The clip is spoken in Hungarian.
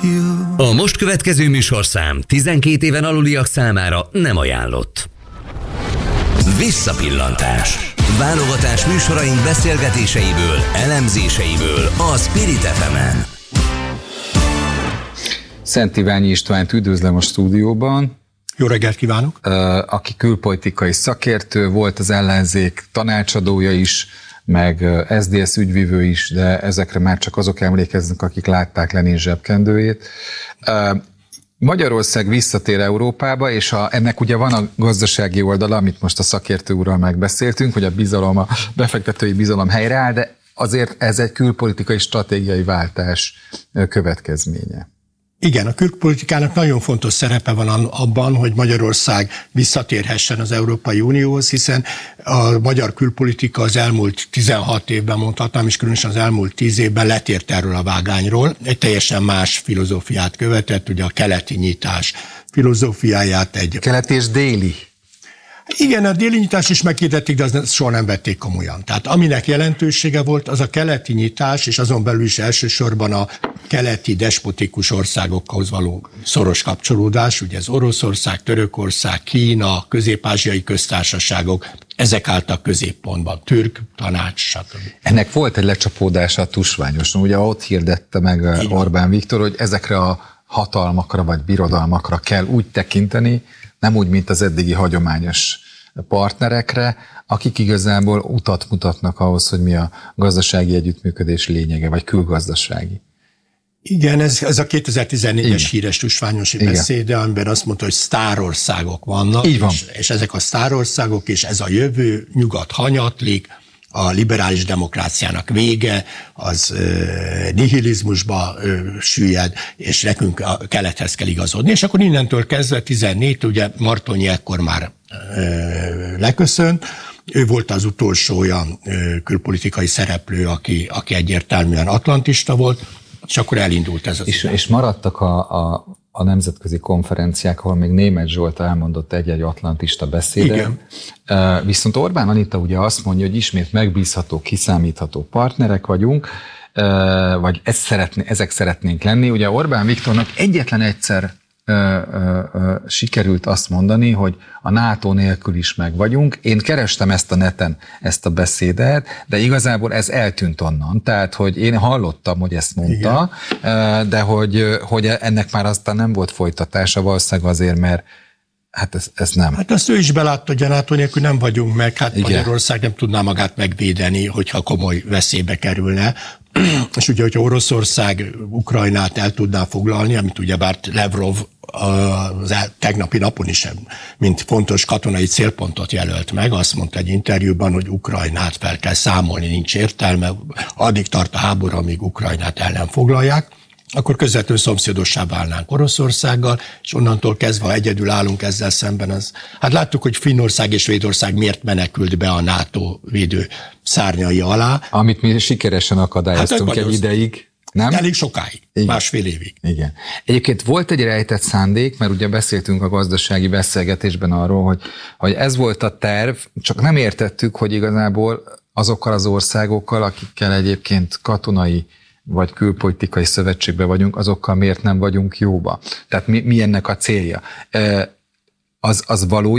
A most következő műsorszám 12 éven aluliak számára nem ajánlott. Visszapillantás. Válogatás műsoraink beszélgetéseiből, elemzéseiből a Spirit FM-en. Szent Iványi Istvánt üdvözlöm a stúdióban. Jó reggelt kívánok! Aki külpolitikai szakértő, volt az ellenzék tanácsadója is, meg SZDSZ ügyvivő is, de ezekre már csak azok emlékeznek, akik látták Lenin zsebkendőjét. Magyarország visszatér Európába, és ennek ugye van a gazdasági oldala, amit most a szakértő úrral megbeszéltünk, hogy a bizalom, a befektetői bizalom helyreáll, de azért ez egy külpolitikai stratégiai váltás következménye. Igen, a külpolitikának nagyon fontos szerepe van abban, hogy Magyarország visszatérhessen az Európai Unióhoz, hiszen a magyar külpolitika az elmúlt 16 évben mondhatnám, és különösen az elmúlt 10 évben letért erről a vágányról. Egy teljesen más filozófiát követett, ugye a keleti nyitás filozófiáját. Keleti és déli. Igen, a déli nyitás is meghirdették, de azt soha nem vették komolyan. Tehát aminek jelentősége volt, az a keleti nyitás, és azon belül is elsősorban a keleti despotikus országokhoz való szoros kapcsolódás, ugye ez Oroszország, Törökország, Kína, közép-ázsiai köztársaságok, ezek álltak középpontban, Türk tanács, stb. Ennek volt egy lecsapódása a tusványoson, ugye ott hirdette meg Orbán Viktor, hogy ezekre a hatalmakra vagy birodalmakra kell úgy tekinteni, nem úgy, mint az eddigi hagyományos partnerekre, akik igazából utat mutatnak ahhoz, hogy mi a gazdasági együttműködés lényege, vagy külgazdasági. Igen, ez a 2014-es híres tusványosi beszéde, amiben azt mondta, hogy sztárországok vannak, és ezek a sztárországok, és ez a jövő, nyugat hanyatlik, a liberális demokráciának vége, az nihilizmusba süllyed, és nekünk a kelethez kell igazodni. És akkor innentől kezdve 14, ugye Martonyi ekkor már leköszönt, ő volt az utolsó olyan külpolitikai szereplő, aki egyértelműen atlantista volt, és akkor elindult ez az. És maradtak a nemzetközi konferenciák, ahol még Németh Zsolt elmondott egy-egy atlantista beszédet. Igen. Viszont Orbán Anita ugye azt mondja, hogy ismét megbízható, kiszámítható partnerek vagyunk, vagy ezek szeretnénk lenni. Ugye Orbán Viktornak egyetlen egyszer sikerült azt mondani, hogy a NATO nélkül is meg vagyunk. Én kerestem ezt a neten, ezt a beszédet, de igazából ez eltűnt onnan. Tehát, hogy én hallottam, hogy ezt mondta, igen, de hogy ennek már aztán nem volt folytatása, valószínűleg azért, mert hát ez nem. Hát azt ő is belátta, hogy a NATO nélkül nem vagyunk meg, hát igen. Magyarország nem tudná magát megvédeni, hogyha komoly veszélybe kerülne. És ugye, hogyha Oroszország Ukrajnát el tudná foglalni, amit ugyebár Lavrov az tegnapi napon is, mint fontos katonai célpontot jelölt meg, azt mondta egy interjúban, hogy Ukrajnát fel kell számolni, nincs értelme, addig tart a háború, amíg Ukrajnát el nem foglalják, akkor közvetlenül szomszédossá válnánk Oroszországgal, és onnantól kezdve, ha egyedül állunk ezzel szemben, hát láttuk, hogy Finnország és Svédország miért menekült be a NATO védő szárnyai alá. Amit mi sikeresen akadályoztunk egy ideig. Nem? Elég sokáig, igen. Másfél évig. Igen. Egyébként volt egy rejtett szándék, mert ugye beszéltünk a gazdasági beszélgetésben arról, hogy ez volt a terv, csak nem értettük, hogy igazából azokkal az országokkal, akikkel egyébként katonai vagy külpolitikai szövetségben vagyunk, azokkal miért nem vagyunk jóba. Tehát mi ennek a célja? Az való